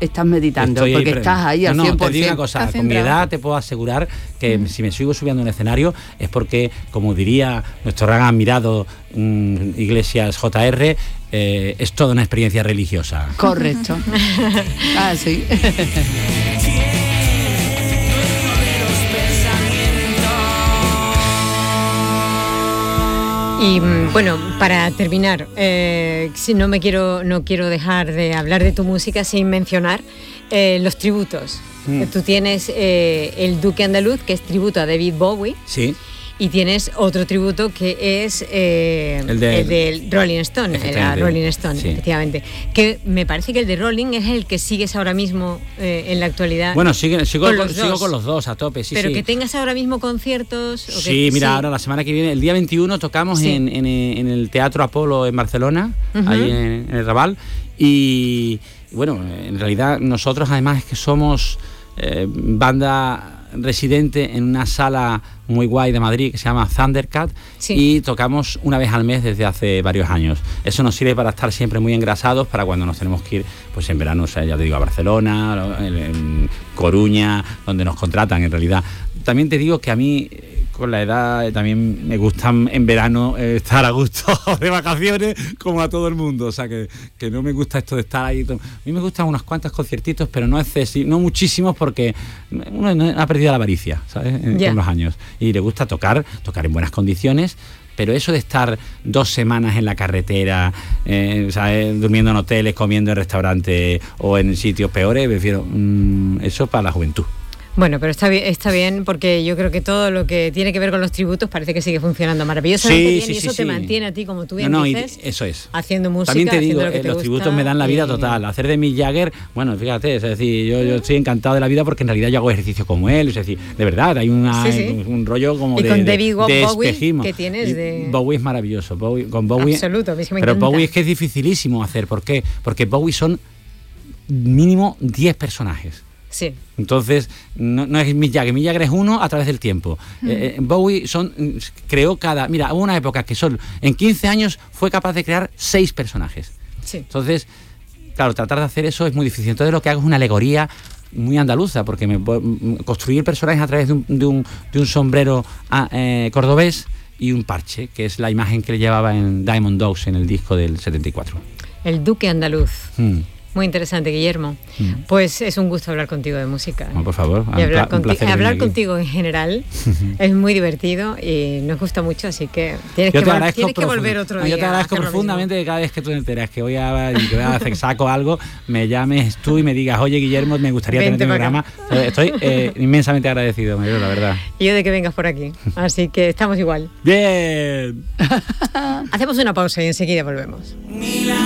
estás meditando, porque estás ahí al 100%. Te digo una cosa, con mi edad te puedo asegurar que si me sigo subiendo a un escenario es porque, como diría nuestro gran admirado Iglesias JR, es toda una experiencia religiosa. Correcto. Sí. Y bueno, para terminar, no quiero dejar de hablar de tu música sin mencionar los tributos. Tú tienes el Duque Andaluz, que es tributo a David Bowie. Sí. Y tienes otro tributo que es el del Rolling Stone, sí. Efectivamente. Que me parece que el de Rolling es el que sigues ahora mismo en la actualidad. Bueno, sigo con los dos a tope, sí. Pero sí. Que tengas ahora mismo conciertos. Sí, mira, ahora la semana que viene, el día 21, tocamos en el Teatro Apolo en Barcelona, ahí en el Raval. Y bueno, en realidad nosotros además es que somos banda residente en una sala muy guay de Madrid que se llama Thundercat, y tocamos una vez al mes desde hace varios años. Eso nos sirve para estar siempre muy engrasados para cuando nos tenemos que ir, pues en verano, o sea, ya te digo, a Barcelona, en Coruña, donde nos contratan en realidad. También te digo que a mí, con la edad, también me gusta en verano estar a gusto de vacaciones, como a todo el mundo. O sea, que no me gusta esto de estar ahí. A mí me gustan unos cuantos conciertitos, pero no muchísimos, porque uno ha perdido la avaricia, ¿sabes? Con los años. Y le gusta tocar en buenas condiciones. Pero eso de estar 2 semanas en la carretera, ¿sabes? Durmiendo en hoteles, comiendo en restaurantes o en sitios peores, prefiero eso para la juventud. Bueno, pero está bien, porque yo creo que todo lo que tiene que ver con los tributos parece que sigue funcionando maravillosamente bien, y eso te mantiene a ti, como tú bien dices, eso es. Haciendo música. También te digo, lo que te los gusta, tributos me dan la vida total. Hacer de Mick Jagger, bueno, fíjate, es decir, yo estoy encantado de la vida porque en realidad yo hago ejercicio como él, es decir, de verdad, hay un rollo como y con David Bowie, espejismo. Que tienes de... Bowie es maravilloso, con Bowie... Absoluto, me pero Bowie es que es dificilísimo hacer, ¿por qué? Porque Bowie son mínimo 10 personajes. Sí. Entonces, no es Mick Jagger es uno a través del tiempo. Bowie creó hubo una época que en 15 años fue capaz de crear 6 personajes. Sí. Entonces, claro, tratar de hacer eso es muy difícil. Entonces lo que hago es una alegoría muy andaluza, porque construir personajes a través de un sombrero cordobés y un parche, que es la imagen que le llevaba en Diamond Dogs en el disco del 74. El Duque Andaluz. Muy interesante, Guillermo. Pues es un gusto hablar contigo de música. No, por favor. Y hablar contigo en general es muy divertido y nos gusta mucho, así que tienes que volver otro día. Yo te agradezco profundamente que cada vez que tú te enteras que voy a hacer saco algo, me llames tú y me digas, oye, Guillermo, me gustaría tener un programa. Estoy inmensamente agradecido, Mario, la verdad. Y yo de que vengas por aquí. Así que estamos igual. ¡Bien! Hacemos una pausa y enseguida volvemos.